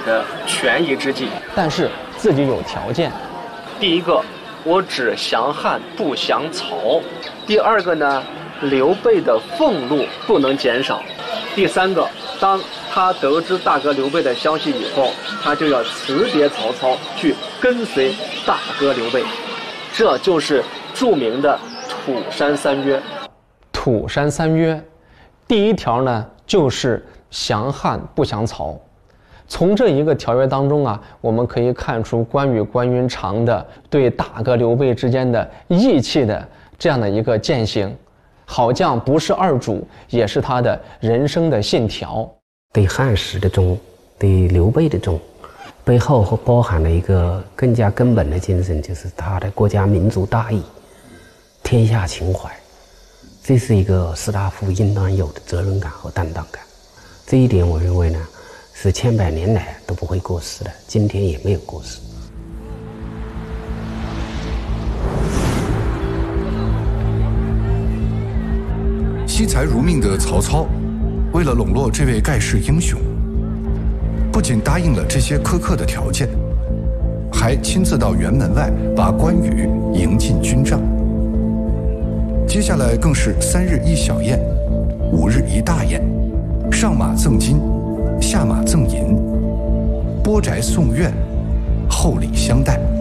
的权宜之计。 但是自己有条件。 第一个，我只降汉不降曹；第二个呢，刘备的俸禄不能减少；第三个，当他得知大哥刘备的消息以后，他就要辞别曹操，去跟随大哥刘备。这就是著名的土山三约。 土山三约，第一条呢就是降汉不降曹。从这一个条约当中啊，我们可以看出关羽关云长的对大哥刘备之间的义气的这样的一个践行。好将不是二主，也是他的人生的信条。 对汉室的忠，对刘备的忠，背后包含了一个更加根本的精神，就是他的国家民族大义、天下情怀。这是一个士大夫应当有的责任感和担当感。这一点我认为呢，是千百年来都不会过时的，今天也没有过时。 惜财如命的曹操，为了笼络这位盖世英雄，不仅答应了这些苛刻的条件，还亲自到辕门外把关羽迎进军帐。接下来更是3日一小宴，5日一大宴，上马赠金，下马赠银，拨宅送院，厚礼相待。